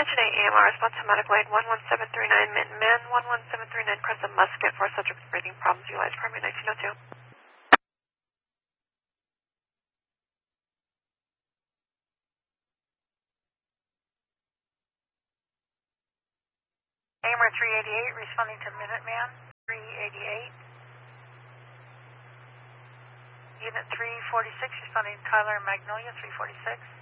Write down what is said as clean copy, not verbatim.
Attention AMR, response to medical aid 11739 Minton Men, 11739 Crescent Musket for subject with breathing problems, utilized primary 1902. AMR 388 responding to Minuteman 388. Unit 346 responding to Tyler Magnolia 346.